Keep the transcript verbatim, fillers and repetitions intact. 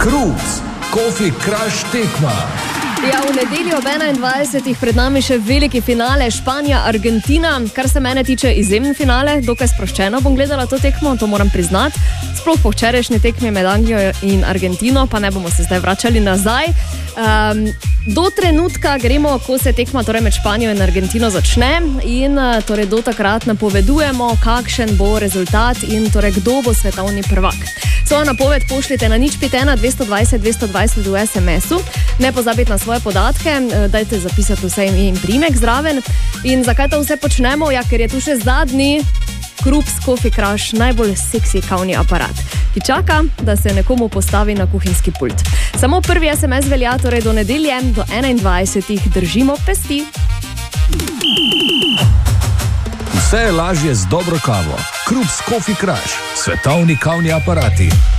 Krups, Coffee Crush tekma. Ja, v nedeljo ob enaindvajsetih pred nami še veliki finale Španija-Argentina. Kar se mene tiče, izjemen finale, dokaj sproščeno bom gledala to tekmo, to moram priznati. Sploh po včerajšnji tekmi med Anglijo in Argentino, pa ne bomo se zdaj vračali nazaj. Um, do trenutka gremo, ko se tekma torej med Španijo in Argentino začne in torej do takrat napovedujemo, kakšen bo rezultat in torej kdo bo svetovni prvak. Svojo napoved pošljite na nič pet ena dvesto dvajset dvesto dvajset v es em esu. Ne pozabite na svoje podatke, dajte zapisati vse ime in priimek zraven. In zakaj to vse počnemo? Ja, ker je tu še zadnji Krups Coffee Crush, najbolj seksi kavni aparat, ki čaka, da se nekomu postavi na kuhinjski pult. Samo prvi es em es velja, torej do nedelje, do enaindvajsetih držimo pesti. Vse je lažje z dobro kavo. Krups Coffee Crush, svetovni kavni aparati.